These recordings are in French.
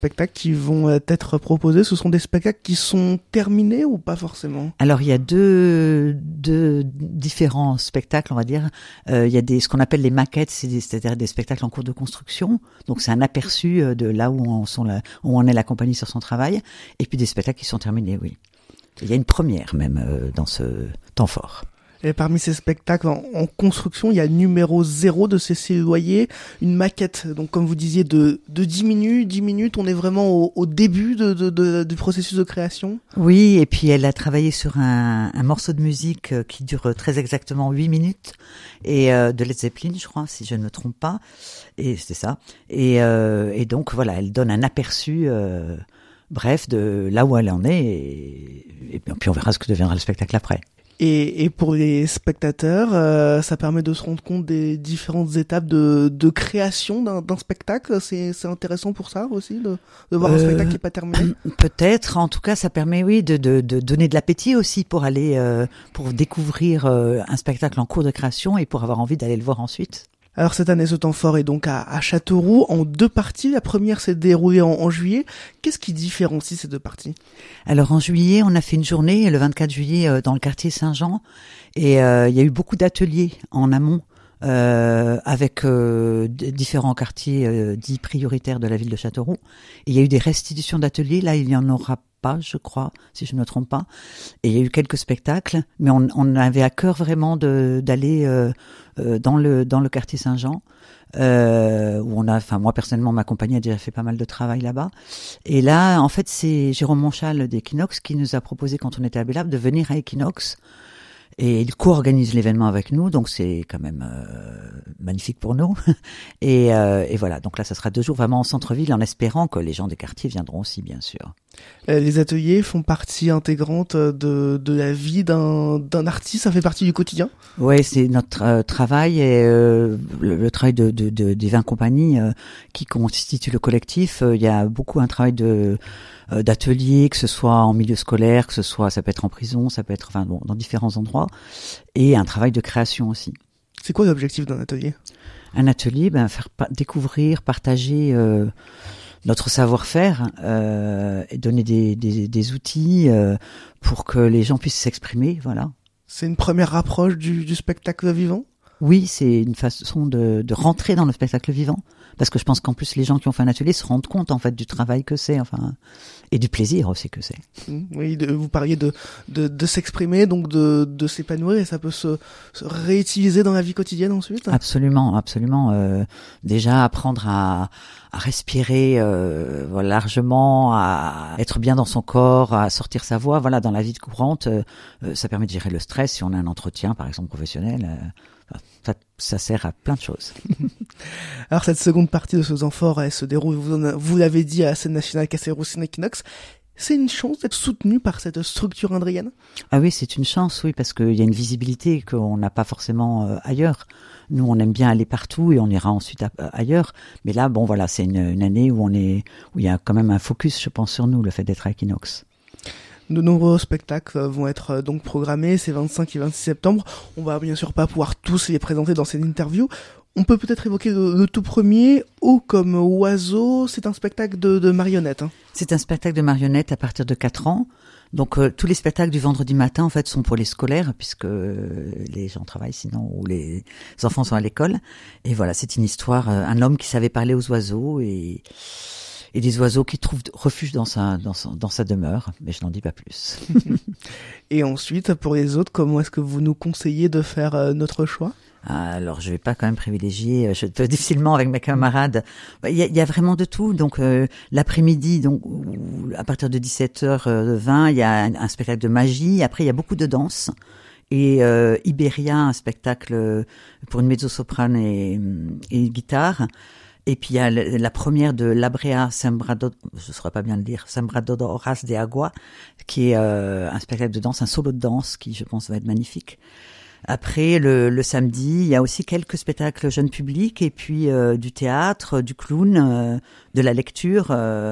spectacles qui vont être proposés, ce sont des spectacles qui sont terminés ou pas forcément? Alors il y a deux différents spectacles, on va dire. Il y a ce qu'on appelle les maquettes, c'est-à-dire des spectacles en cours de construction. Donc c'est un aperçu de là où en est la compagnie sur son travail. Et puis des spectacles qui sont terminés, oui. Il y a une première même dans ce temps fort. Et parmi ces spectacles en construction, il y a le numéro 0 de Cécile Loyer, une maquette, donc comme vous disiez, de 10 minutes. 10 minutes, on est vraiment au début du processus de création. Oui, et puis elle a travaillé sur un morceau de musique qui dure très exactement 8 minutes, et de Led Zeppelin, je crois, si je ne me trompe pas. Et c'est ça. Et donc voilà, elle donne un aperçu... bref, de là où elle en est, et puis on verra ce que deviendra le spectacle après. Et pour les spectateurs, ça permet de se rendre compte des différentes étapes de création d'un spectacle. C'est intéressant pour ça aussi, de voir un spectacle qui n'est pas terminé. Peut-être, en tout cas, ça permet, oui, de donner de l'appétit aussi pour aller, pour découvrir un spectacle en cours de création et pour avoir envie d'aller le voir ensuite. Alors cette année, ce temps fort est donc à Châteauroux en 2 parties. La première s'est déroulée en juillet. Qu'est-ce qui différencie ces 2 parties? Alors en juillet, on a fait une journée, le 24 juillet, dans le quartier Saint-Jean. Et il y a eu beaucoup d'ateliers en amont avec différents quartiers dits prioritaires de la ville de Châteauroux. Et il y a eu des restitutions d'ateliers. Là, il y en aura pas, je crois, si je ne me trompe pas. Et il y a eu quelques spectacles, mais on avait à cœur vraiment d'aller dans le quartier Saint-Jean, où moi personnellement, ma compagnie a déjà fait pas mal de travail là-bas. Et là, en fait, c'est Jérôme Monchal d'Equinox qui nous a proposé, quand on était à Bellab, de venir à Equinox. Et il co-organise l'événement avec nous, donc c'est quand même magnifique pour nous. Et voilà, donc là, ça sera 2 jours vraiment en centre-ville, en espérant que les gens des quartiers viendront aussi, bien sûr. Les ateliers font partie intégrante de la vie d'un artiste, ça fait partie du quotidien? Oui, c'est notre travail et le travail des 20 compagnies qui constituent le collectif. Il y a beaucoup un travail d'ateliers, que ce soit en milieu scolaire, ça peut être en prison, ça peut être dans différents endroits, et un travail de création aussi. C'est quoi l'objectif d'un atelier? Un atelier, faire découvrir, partager notre savoir-faire et donner des outils pour que les gens puissent s'exprimer, voilà. C'est une première approche du spectacle vivant? Oui, c'est une façon de rentrer dans le spectacle vivant, parce que je pense qu'en plus les gens qui ont fait un atelier se rendent compte en fait du travail que c'est, et du plaisir aussi que c'est. Oui, vous parliez de s'exprimer, donc de s'épanouir, et ça peut se réutiliser dans la vie quotidienne ensuite? Absolument, absolument. Déjà apprendre à respirer largement, à être bien dans son corps, à sortir sa voix, dans la vie courante, ça permet de gérer le stress si on a un entretien par exemple professionnel. Ça sert à plein de choses. Alors cette seconde partie de ce temps fort, elle se déroule, vous l'avez dit, à la scène nationale Cassel-Roussine Equinox. C'est une chance d'être soutenu par cette structure indrienne? Ah oui, c'est une chance, oui, parce qu'il y a une visibilité qu'on n'a pas forcément ailleurs. Nous, on aime bien aller partout et on ira ensuite ailleurs. Mais là, c'est une année où il y a quand même un focus, je pense, sur nous, le fait d'être à Equinox. De nombreux spectacles vont être donc programmés ces 25 et 26 septembre. On va bien sûr pas pouvoir tous les présenter dans cette interview. On peut peut-être évoquer le tout premier, Haut comme oiseau. C'est un spectacle de marionnettes. C'est un spectacle de marionnettes à partir de 4 ans. Donc tous les spectacles du vendredi matin en fait sont pour les scolaires, puisque les gens travaillent sinon, ou les enfants sont à l'école. Et voilà, c'est une histoire, un homme qui savait parler aux oiseaux et des oiseaux qui trouvent refuge dans sa demeure, mais je n'en dis pas plus. Et ensuite, pour les autres, comment est-ce que vous nous conseillez de faire notre choix? Alors, je vais pas quand même privilégier, je peux difficilement avec mes camarades. Il y a vraiment de tout. Donc, l'après-midi, donc, à partir de 17h20, il y a un spectacle de magie. Après, il y a beaucoup de danse. Et Iberia, un spectacle pour une mezzo-soprane et guitare. Et puis il y a la première de Labrea Sembrado, je ne saurais pas bien le dire, Sembradoras de Agua, qui est un spectacle de danse, un solo de danse qui, je pense, va être magnifique. Après, le samedi, il y a aussi quelques spectacles jeunes publics et puis du théâtre, du clown, de la lecture.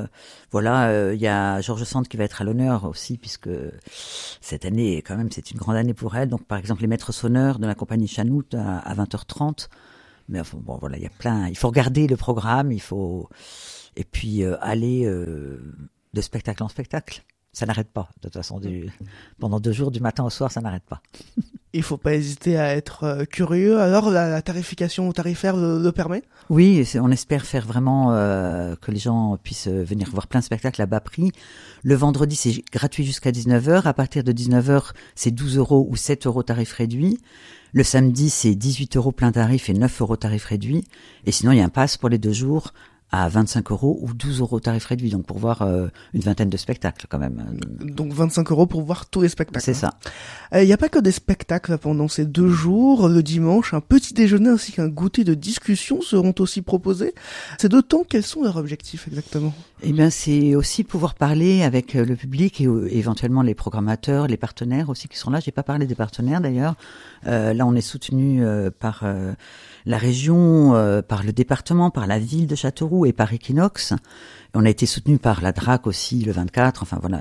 Il y a Georges Sand qui va être à l'honneur aussi, puisque cette année, quand même, c'est une grande année pour elle. Donc, par exemple, les maîtres sonneurs de la compagnie Chanout à 20h30. Mais il y a plein. Il faut regarder le programme, il faut et puis aller de spectacle en spectacle. Ça n'arrête pas, de toute façon, pendant 2 jours, du matin au soir, ça n'arrête pas. Il faut pas hésiter à être curieux. Alors, la tarification tarifaire le permet ? Oui, on espère faire vraiment que les gens puissent venir voir plein de spectacles à bas prix. Le vendredi, c'est gratuit jusqu'à 19h. À partir de 19h, c'est 12 € ou 7 € tarif réduit. Le samedi, c'est 18 € plein tarif et 9 € tarif réduit. Et sinon, il y a un pass pour les 2 jours à 25 € ou 12 € tarif réduit, donc pour voir une vingtaine de spectacles quand même. Donc 25 € pour voir tous les spectacles. C'est ça. Il n'y a pas que des spectacles pendant ces 2 jours. Le dimanche, un petit déjeuner ainsi qu'un goûter de discussion seront aussi proposés. Ces 2 temps, quels sont leurs objectifs exactement ? Eh bien, c'est aussi pouvoir parler avec le public et éventuellement les programmateurs, les partenaires aussi qui sont là. J'ai pas parlé des partenaires d'ailleurs. Là, on est soutenu par la région, par le département, par la ville de Châteauroux et par Equinox. On a été soutenu par la DRAC aussi le 24. Enfin voilà.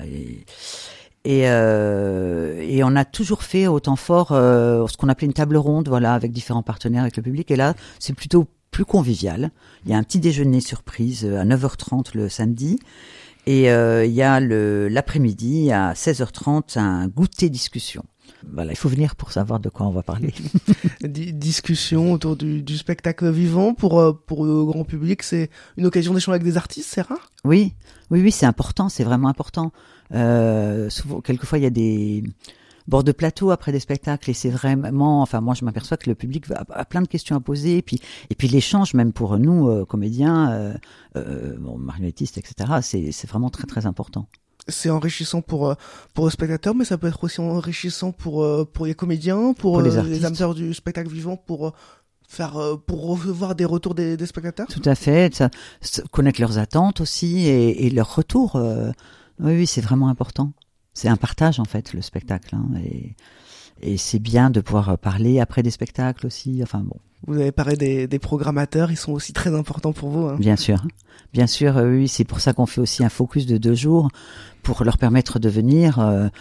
Et on a toujours fait au temps fort ce qu'on appelait une table ronde, voilà, avec différents partenaires, avec le public. Et là, c'est plutôt plus convivial. Il y a un petit déjeuner surprise à 9h30 le samedi. Et il y a l'après-midi à 16h30 un goûter discussion. Voilà, il faut venir pour savoir de quoi on va parler. Discussion autour du spectacle vivant pour le grand public, c'est une occasion d'échanger avec des artistes, c'est rare ? Oui, c'est important, c'est vraiment important. Souvent, quelquefois, il y a des bords de plateau après des spectacles et c'est vraiment, enfin moi je m'aperçois que le public a plein de questions à poser et puis l'échange même pour nous comédiens, marionnettistes, etc. C'est vraiment très très important. C'est enrichissant pour le spectateur, mais ça peut être aussi enrichissant pour les comédiens, pour les amateurs du spectacle vivant, pour recevoir des retours des spectateurs. Tout à fait, connaître leurs attentes aussi et leurs retours. Oui, c'est vraiment important. C'est un partage en fait le spectacle, hein, et c'est bien de pouvoir parler après des spectacles aussi. Enfin bon. Vous avez parlé des programmateurs, ils sont aussi très importants pour vous. Hein. Bien sûr, oui, c'est pour ça qu'on fait aussi un focus de 2 jours pour leur permettre de venir.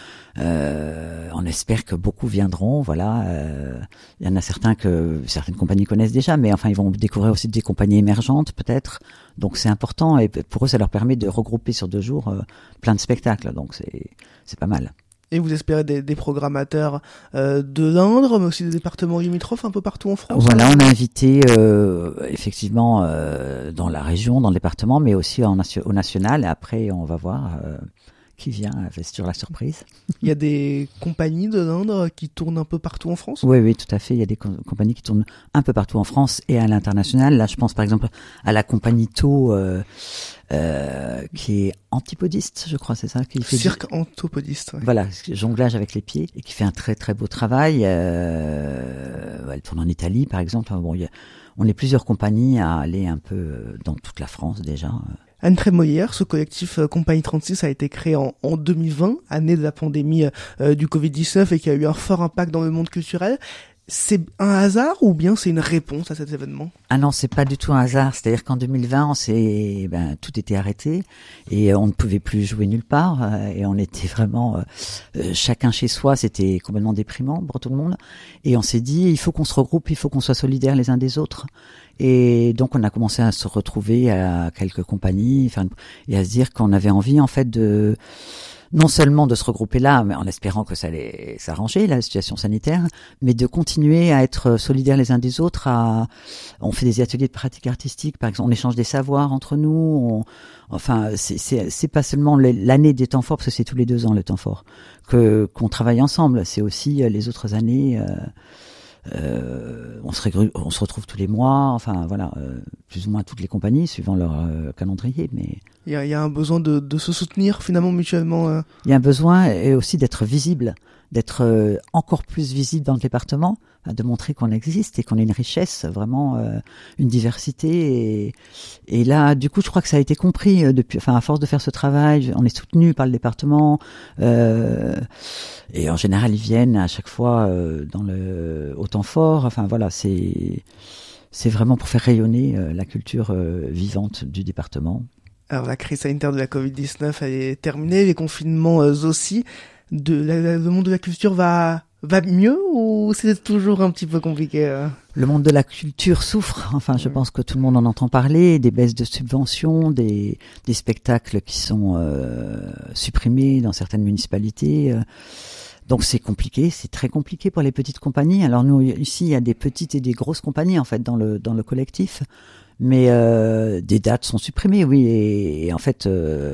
On espère que beaucoup viendront. Voilà, il y en a certaines compagnies connaissent déjà, mais enfin ils vont découvrir aussi des compagnies émergentes peut-être. Donc c'est important et pour eux ça leur permet de regrouper sur 2 jours plein de spectacles. Donc c'est pas mal. Et vous espérez des programmateurs de l'Indre, mais aussi des départements limitrophes un peu partout en France. Voilà, on a invité effectivement dans la région, dans le département, mais aussi au national. Et après, on va voir qui vient, c'est sur la surprise. Il y a des compagnies de l'Indre qui tournent un peu partout en France ? Oui, tout à fait. Il y a des compagnies qui tournent un peu partout en France et à l'international. Là, je pense par exemple à la compagnie Tau, qui est antipodiste, je crois, c'est ça qui fait cirque antipodiste. Ouais. Voilà, jonglage avec les pieds et qui fait un très très beau travail. Elle tourne en Italie, par exemple. Bon, on est plusieurs compagnies à aller un peu dans toute la France déjà. Anne Trémoillère, ce collectif Compagnie 36 a été créé en 2020, année de la pandémie du Covid-19 et qui a eu un fort impact dans le monde culturel. C'est un hasard ou bien c'est une réponse à cet événement ? Ah non, c'est pas du tout un hasard. C'est-à-dire qu'en 2020, tout était arrêté et on ne pouvait plus jouer nulle part et on était vraiment chacun chez soi. C'était complètement déprimant pour tout le monde. Et on s'est dit, il faut qu'on se regroupe, il faut qu'on soit solidaires les uns des autres. Et donc on a commencé à se retrouver à quelques compagnies, et à se dire qu'on avait envie en fait non seulement de se regrouper là, mais en espérant que ça allait s'arranger, la situation sanitaire, mais de continuer à être solidaires les uns des autres. On fait des ateliers de pratique artistique, par exemple, on échange des savoirs entre nous. C'est pas seulement l'année des temps forts, parce que c'est tous les 2 ans le temps fort, qu'on travaille ensemble. C'est aussi les autres années. On se retrouve tous les mois, enfin voilà, plus ou moins toutes les compagnies suivant leur calendrier, mais il y a un besoin de se soutenir finalement mutuellement. Il y a un besoin et aussi d'être visible, d'être encore plus visible dans le département, de montrer qu'on existe et qu'on a une richesse, vraiment une diversité. Et là, du coup, je crois que ça a été compris à force de faire ce travail, on est soutenu par le département. Et en général, ils viennent à chaque fois au temps fort. Enfin voilà, c'est vraiment pour faire rayonner la culture vivante du département. Alors la crise sanitaire de la Covid-19 elle est terminée, les confinements aussi. Le monde de la culture va va mieux ou c'est toujours un petit peu compliqué Le monde de la culture souffre. Enfin, je pense que tout le monde en entend parler. Des baisses de subventions, des spectacles qui sont supprimés dans certaines municipalités. Donc c'est compliqué, c'est très compliqué pour les petites compagnies. Alors nous ici, il y a des petites et des grosses compagnies en fait dans le collectif, mais des dates sont supprimées, oui. Et en fait,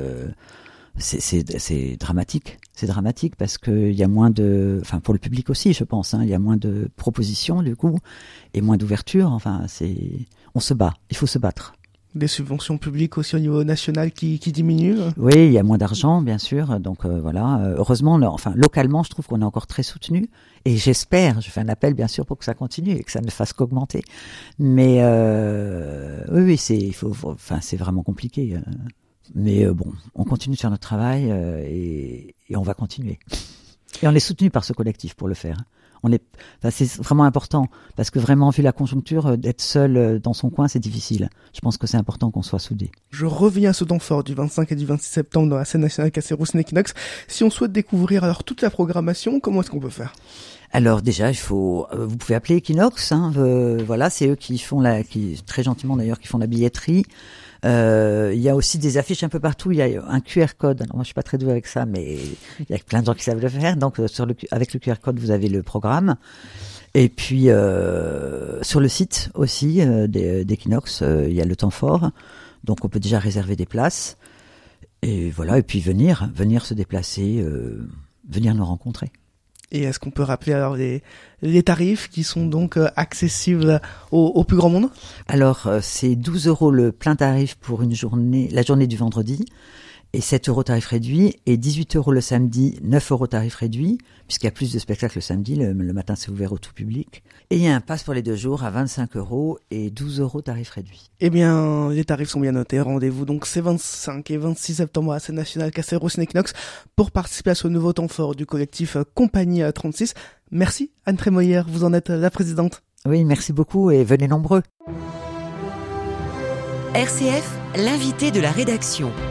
c'est dramatique. C'est dramatique parce qu'il y a moins de, enfin pour le public aussi, je pense, il y a moins de propositions du coup et moins d'ouverture. Enfin, on se bat, il faut se battre. Des subventions publiques aussi au niveau national qui diminuent. Oui, il y a moins d'argent, bien sûr. Donc voilà. Heureusement, localement, je trouve qu'on est encore très soutenu. Et j'espère, je fais un appel bien sûr pour que ça continue et que ça ne fasse qu'augmenter. Mais oui, c'est vraiment compliqué. Mais bon, on continue de faire notre travail et on va continuer. Et on est soutenu par ce collectif pour le faire. C'est vraiment important parce que vraiment, vu la conjoncture, d'être seul dans son coin, c'est difficile. Je pense que c'est important qu'on soit soudés. Je reviens à ce temps fort du 25 et du 26 septembre dans la scène nationale Cassel-Roussel-Equinoxe. Si on souhaite découvrir alors toute la programmation, comment est-ce qu'on peut faire ? Alors déjà, vous pouvez appeler Equinox. Voilà, c'est eux qui font très gentiment d'ailleurs, qui font la billetterie. Il y a aussi des affiches un peu partout. Il y a un QR code. Alors moi, je suis pas très douée avec ça, mais il y a plein de gens qui savent le faire. Donc, avec le QR code, vous avez le programme. Et puis, sur le site aussi d'Equinox, il y a le temps fort. Donc, on peut déjà réserver des places. Et voilà. Et puis venir se déplacer, venir nous rencontrer. Et est-ce qu'on peut rappeler alors les tarifs qui sont donc accessibles au plus grand monde ? Alors, c'est 12 € le plein tarif pour la journée du vendredi, et 7 € tarif réduit, et 18 € le samedi, 9 € tarif réduit, puisqu'il y a plus de spectacles le samedi, le matin c'est ouvert au tout public. Et il y a un pass pour les 2 jours à 25 € et 12 € tarif réduit. Eh bien, les tarifs sont bien notés. Rendez-vous donc ces 25 et 26 septembre à la scène nationale Cassel-Roussel-Equinoxe pour participer à ce nouveau temps fort du collectif Compagnie 36. Merci Anne Trémoillère, vous en êtes la présidente. Oui, merci beaucoup et venez nombreux. RCF, l'invité de la rédaction.